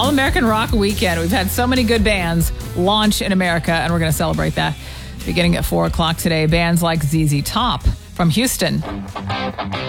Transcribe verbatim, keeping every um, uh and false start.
All American Rock Weekend. We've had so many good bands launch in America, and we're going to celebrate that beginning at four o'clock today. Bands like Z Z Top from Houston.